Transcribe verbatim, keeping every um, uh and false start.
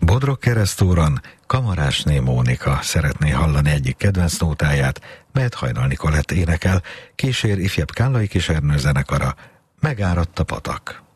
Bodrog Keresztúron Kamarásné Mónika szeretné hallani egyik kedvenc nótáját, melyet Hajnal Nikolett énekel, kísér ifjabb kállai kisernő zenekara, Megáradt a patak.